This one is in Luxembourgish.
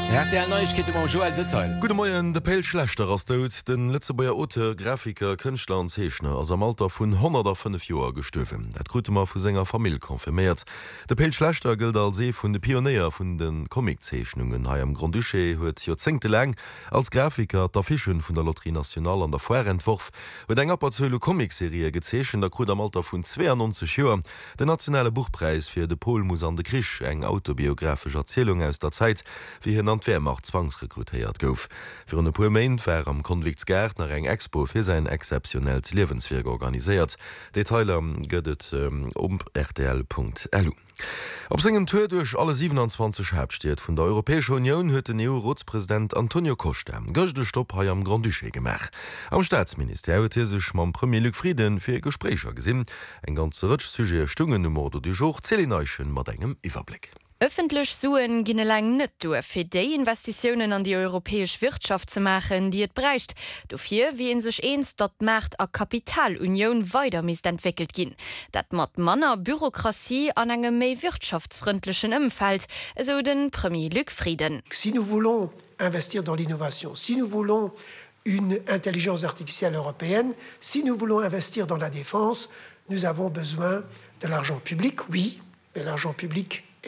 Neuigkeit im Joel Detail. Gute Morgen, der Pell Schlechter ass dot den Lützeburger Autor, Grafiker, Künstler und Zeichner ass am Alter vun 105 Joer gestofen. Dat Grutemer vu senger Familie konfirmiert. Der Pell Schlechter gilt als vun de Pionier vun den Comiczeichnungen. Ha am Grand Duché huet Jahrzehnte lang als Grafiker d'Affichen vun der Loterie Nationale an der Vorentwurf huet eng apperzule Comicserie gezeechen der Grut am Alter vun 92 Joer. Der nationale Buchpreis fir de Polmus an de Krisch, eng autobiografische Erzählung aus der Zeit, wie hin an Wehrmacht zwangsrekrutiert gouf. Für eine puer Main wär am Konviktsgärt nach eng Expo fir sein exceptionell Lebenswerk organisiert. Detailer gëtt RTL.lu. Op segem Tour durch alle 27 Herbstiet vun der Europäische Union huet den EU-Ratspräsident Antonio Costa gochte Stopp ha am Grand Duché gemach. Am Staatsminister huet sech mam Premier Luc Frieden fir Gesprächer gesinn. Eng ganze Rëtsch Sujet Stungen no Morde du Jour Zelineichen mat engem Iwerblick. Öffentlich Suen ginne lang net durch fir déi Investitionen an die europäisch Wirtschaft zu machen, die et bräicht. Dofir wie en sech eens dat Markt a Kapitalunion weiter mis entwickelt gin. Dat mat Manner Bürokratie an engem méi wirtschaftsfreundlichen Umfeld, so den Premier Luc Frieden. Si nous voulons investir dans l'innovation, si nous voulons une intelligence artificielle européenne, si nous voulons investir dans la défense, nous avons besoin de l'argent public, oui, mais l'argent public